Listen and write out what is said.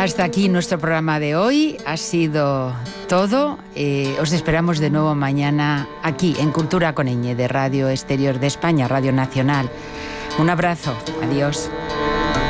Hasta aquí nuestro programa de hoy. Ha sido todo. Os esperamos de nuevo mañana aquí en Cultura con Ñ de Radio Exterior de España, Radio Nacional. Un abrazo. Adiós.